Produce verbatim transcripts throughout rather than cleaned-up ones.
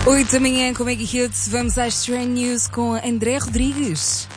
oito da manhã com Mega Hits, vamos às Trend News com André Rodrigues.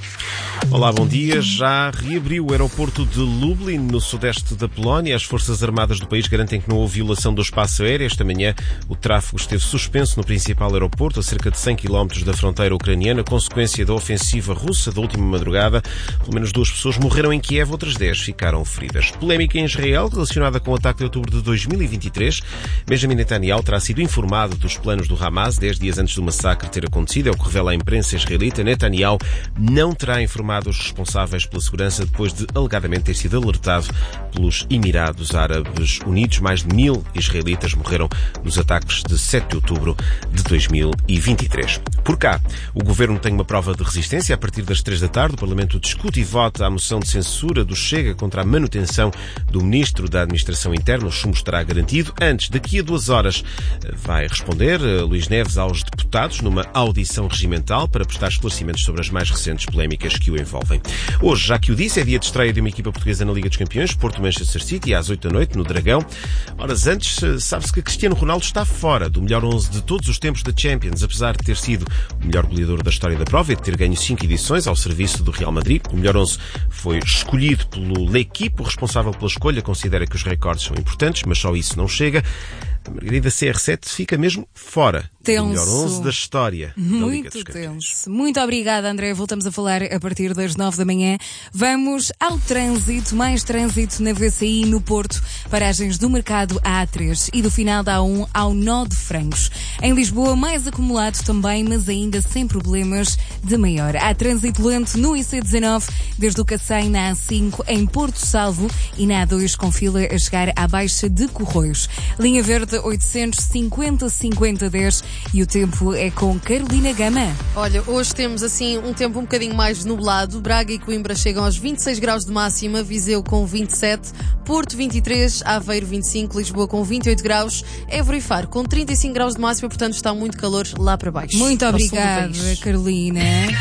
Olá, bom dia. Já reabriu o aeroporto de Lublin, no sudeste da Polónia. As Forças Armadas do país garantem que não houve violação do espaço aéreo. Esta manhã o tráfego esteve suspenso no principal aeroporto, a cerca de cem quilómetros da fronteira ucraniana, consequência da ofensiva russa da última madrugada. Pelo menos duas pessoas morreram em Kiev, outras dez ficaram feridas. Polémica em Israel relacionada com o ataque de outubro de dois mil e vinte e três. Benjamin Netanyahu terá sido informado dos planos do Hamas dez dias antes do massacre ter acontecido. É o que revela a imprensa israelita. Netanyahu não terá informado os responsáveis pela segurança depois de alegadamente ter sido alertado pelos Emirados Árabes Unidos. Mais de mil israelitas morreram nos ataques de sete de outubro de dois mil e vinte e três. Por cá, o governo tem uma prova de resistência. A partir das três da tarde, o Parlamento discute e vota a moção de censura do Chega contra a manutenção do Ministro da Administração Interna. O chumbo estará garantido. Antes, daqui a duas horas, vai responder Luís Neves aos deputados numa audição regimental para prestar esclarecimentos sobre as mais recentes polémicas que o envolvem. Hoje, já que o disse, é dia de estreia de uma equipa portuguesa na Liga dos Campeões, Porto-Manchester City, às oito da noite, no Dragão. Horas antes, sabe-se que Cristiano Ronaldo está fora do melhor onze de todos os tempos da Champions, apesar de ter sido o melhor goleador da história da prova e de ter ganho cinco edições ao serviço do Real Madrid. O melhor onze foi escolhido pelo L'Équipe. O responsável pela escolha considera que os recordes são importantes, mas só isso não chega. A Margarida C R sete fica mesmo fora tenso. do melhor onze da história da Muito Liga dos Campeões. tenso. Muito obrigada, André. Voltamos a falar a partir das nove da manhã. Vamos ao trânsito, mais trânsito na V C I no Porto, paragens do Mercado A três e do final da A um ao Nó de Francos. Em Lisboa, mais acumulado também, mas ainda sem problemas de maior. Há trânsito lento no I C dezanove, desde o Cacém na A cinco, em Porto Salvo, e na A dois com fila a chegar à Baixa de Corroios. Linha Verde oitocentos e cinquenta cinquenta dez, e o tempo é com Carolina Gama. Olha, hoje temos assim um tempo um bocadinho mais nublado. Braga e Coimbra chegam aos vinte e seis graus de máxima, Viseu com vinte e sete, Porto vinte e três, Aveiro vinte e cinco, Lisboa com vinte e oito graus, Évora e Faro com trinta e cinco graus de máxima, portanto está muito calor lá para baixo. Muito obrigada, Carolina.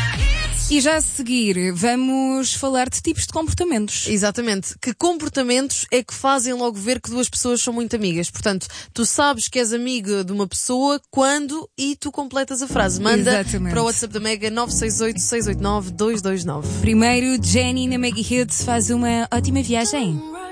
E já a seguir, vamos falar de tipos de comportamentos. Exatamente. Que comportamentos é que fazem logo ver que duas pessoas são muito amigas? Portanto, tu sabes que és amiga de uma pessoa quando e tu completas a frase. Manda Exatamente. para o WhatsApp da Mega nove seis oito, seis oito nove, dois dois nove. Primeiro, Jenny na Mega Hits faz uma ótima viagem.